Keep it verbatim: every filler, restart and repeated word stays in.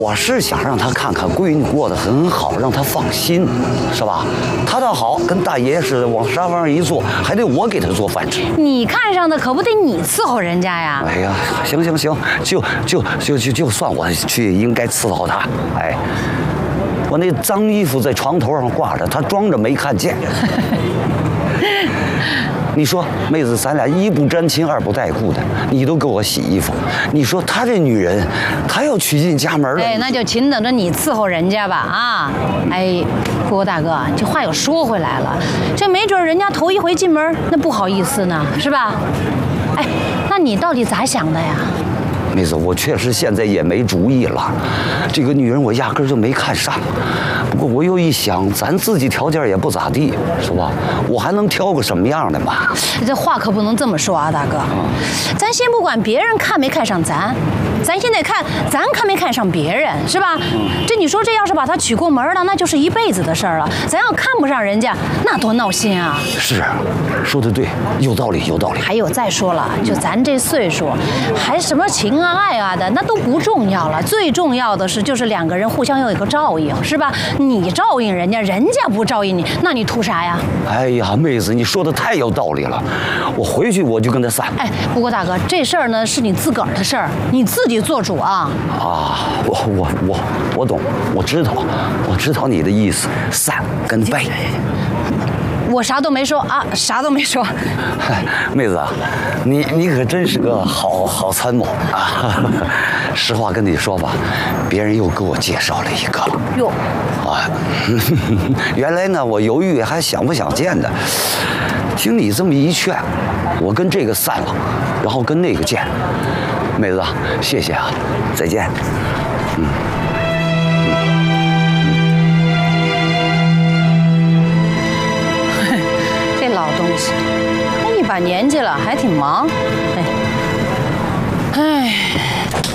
我是想让他看看闺女过得很好，让他放心，是吧？他倒好，跟大爷似的，往沙发上一坐，还得我给他做饭吃。 你看上的可不得你伺候人家呀？ 哎呀，行行行，就就就就就算我去应该伺候他。哎，我那脏衣服在床头上挂着，他装着没看见。你说，妹子，咱俩一不沾亲，二不带故的，你都给我洗衣服。你说她这女人，她要娶进家门了。 哎，那就请等着你伺候人家吧啊！哎，富国大哥，这话又说回来了，这没准人家头一回进门，那不好意思呢，是吧？哎，那你到底咋想的呀？ 妹子，我确实现在也没主意了，这个女人我压根儿就没看上。不过我又一想，咱自己条件也不咋地，是吧？我还能挑个什么样的嘛？ 这话可不能这么说啊，大哥。咱先不管别人看没看上咱，咱现在看咱看没看上别人，是吧？这你说这要是把她娶过门了，那就是一辈子的事儿了。咱要看不上人家，那多闹心啊！ 是，说的对，有道理，有道理。 还有再说了，就咱这岁数，还什么情啊爱啊的，那都不重要了。最重要的是，就是两个人互相有一个照应，是吧？你照应人家，人家不照应你，那你图啥呀？ 哎呀，妹子，你说的太有道理了。我回去我就跟他散。 哎，不过大哥，这事儿呢是你自个儿的事儿，你自己做主啊。 啊，我我我我懂，我知道，我知道你的意思，散跟背。 我啥都没说啊，啥都没说。 嗨，妹子，你你可真是个好好参谋啊！实话跟你说吧，别人又给我介绍了一个哟。 啊，原来呢我犹豫还想不想见的，听你这么一劝，我跟这个散了，然后跟那个见。妹子，谢谢啊，再见。嗯。 这老东西，一把年纪了还挺忙，哎，哎。